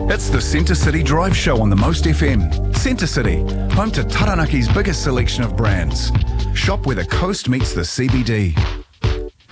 It's the Centre City Drive Show on the Most FM. Centre City, home to Taranaki's biggest selection of brands. Shop where the coast meets the CBD.